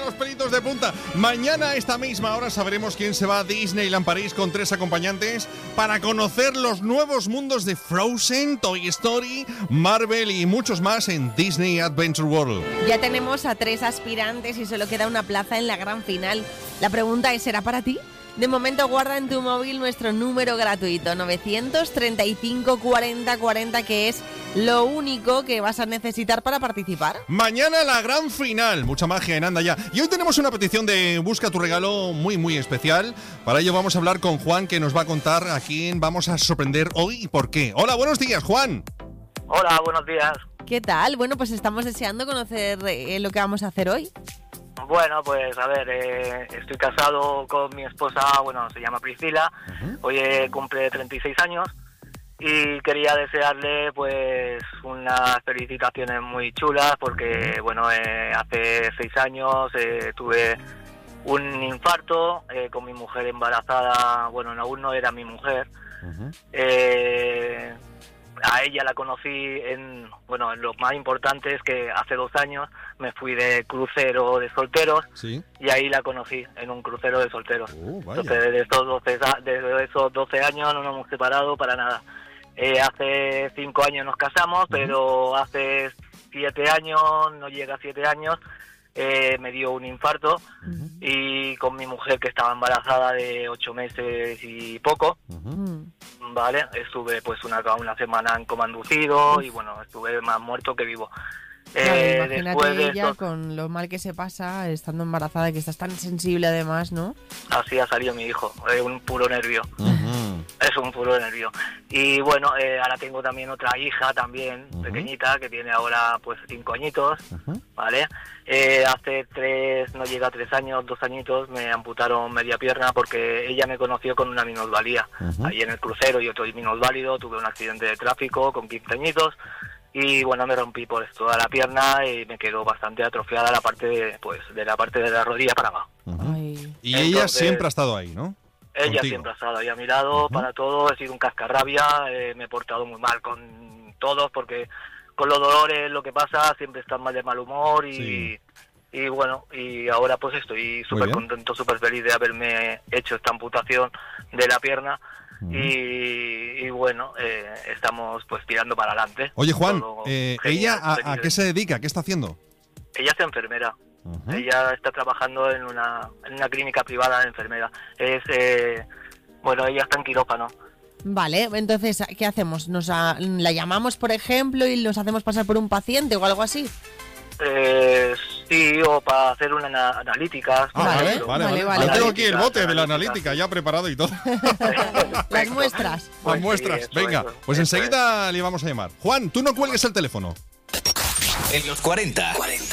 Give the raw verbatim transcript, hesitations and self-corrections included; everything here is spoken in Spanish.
los pelitos de punta. Mañana a esta misma hora sabremos quién se va a Disneyland París con tres acompañantes para conocer los nuevos mundos de Frozen, Toy Story, Marvel y muchos más en Disney Adventure World. Ya tenemos a tres aspirantes y solo queda una plaza en la gran final. La pregunta es, ¿será para ti? De momento guarda en tu móvil nuestro número gratuito novecientos treinta y cinco cuarenta cuarenta, que es lo único que vas a necesitar para participar. Mañana la gran final, mucha magia en Anda Ya. Y hoy tenemos una petición de Busca tu regalo muy muy especial. Para ello vamos a hablar con Juan, que nos va a contar a quién vamos a sorprender hoy y por qué. Hola, buenos días, Juan. Hola, buenos días. ¿Qué tal? Bueno, pues estamos deseando conocer eh, lo que vamos a hacer hoy. Bueno, pues a ver, eh, estoy casado con mi esposa, bueno, se llama Priscila, uh-huh. Hoy eh, cumple treinta y seis años y quería desearle pues unas felicitaciones muy chulas porque, bueno, eh, hace seis años eh, tuve un infarto eh, con mi mujer embarazada, bueno, aún no era mi mujer, uh-huh. eh, A ella la conocí en, bueno, en lo más importante es que hace dos años me fui de crucero de solteros, ¿sí? Y ahí la conocí en un crucero de solteros. Uh, Entonces, desde esos, doce, desde esos doce años no nos hemos separado para nada. Eh, hace cinco años nos casamos, uh-huh. Pero hace siete años, no llega a siete años, eh, me dio un infarto, uh-huh. Y con mi mujer, que estaba embarazada de ocho meses y poco, uh-huh. Vale, estuve pues una, una semana en coma inducido y bueno, estuve más muerto que vivo. Claro, eh, imagínate después de ella esto, con lo mal que se pasa estando embarazada, que estás tan sensible además, ¿no? Así ha salido mi hijo, es un puro nervio. Uh-huh. Es un puro nervio. Y bueno, eh, ahora tengo también otra hija también, uh-huh. Pequeñita, que tiene ahora pues cinco añitos, uh-huh. ¿Vale? Eh, hace tres, no llega a tres años, dos añitos, me amputaron media pierna porque ella me conoció con una minusvalía. Uh-huh. Ahí en el crucero yo soy minusválido, tuve un accidente de tráfico con quince añitos. Y bueno, me rompí por toda la pierna y me quedó bastante atrofiada la parte de, pues, de la parte de la rodilla para abajo. Uh-huh. Y Entonces, ella siempre ha estado ahí, ¿no? Ella Contigo. Siempre ha estado ahí a mi lado, uh-huh. Para todo. He sido un cascarrabia, eh, me he portado muy mal con todos porque con los dolores lo que pasa, siempre están mal de mal humor y, sí. y bueno, y ahora pues estoy súper contento, súper feliz de haberme hecho esta amputación de la pierna. Uh-huh. Y, y bueno, eh, estamos pues tirando para adelante. Oye, Juan, eh, ¿ella a, a qué se dedica? ¿Qué está haciendo? Ella es enfermera. Uh-huh. Ella está trabajando en una, en una clínica privada de enfermera. Es, eh, bueno, ella está en quirófano. Vale, entonces, ¿qué hacemos? ¿Nos a, la llamamos, por ejemplo, y nos hacemos pasar por un paciente o algo así? Eh, sí, o para hacer una ana- analítica. Ah, vale, vale, vale, vale. Yo tengo aquí el bote de la analítica ya preparado y todo. Las muestras. Las muestras, sí, eso, venga. eso, pues eso enseguida es. Le vamos a llamar. Juan, tú no cuelgues el teléfono. En los cuarenta.